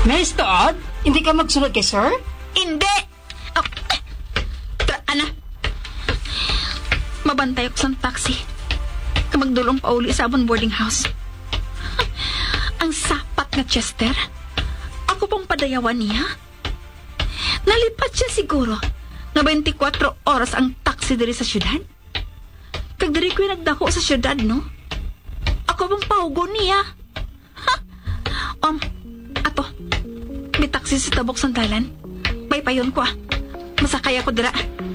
Nice to odd? Hindi ka magsunod kay sir? Hindi! Oh, ana. Mabantay ako sa taxi. Kamagdulong pa uli sa abon boarding house. Ang sapat nga Chester. Ako pang padayawan niya. Nalipat siya siguro na 24 oras ang taxi diri sa syudad. Kag diri ko nagdako sa syudad, no? Ako bang paugo niya? Ha? Ato. May taxi sa tabok sandalan. Baypayon ko ah. Masakay ako dira.